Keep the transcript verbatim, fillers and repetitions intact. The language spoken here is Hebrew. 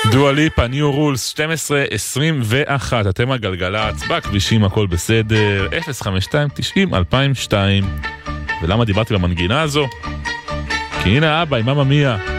דואה ליפה, ניו רולס, שתים עשרה עשרים ואחת, אתם הגלגלת, בכבישים הכל בסדר, אפס חמש שתיים תשעים אלפיים ושתיים. ולמה דיברתי במנגינה הזו? כי הנה אבא עם ממא מיה.